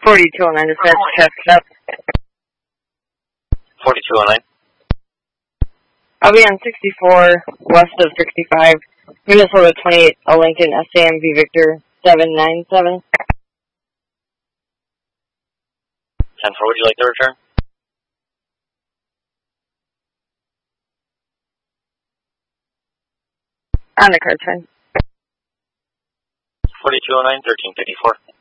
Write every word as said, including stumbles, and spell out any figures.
forty-two oh nine, dispatch, test up. forty-two oh nine. I'll be on sixty-four, west of sixty-five, Minnesota twenty-eight, a Lincoln S A M V Victor seven nine seven. ten four, would you like to return? On the car train. forty-two oh nine, thirteen fifty-four.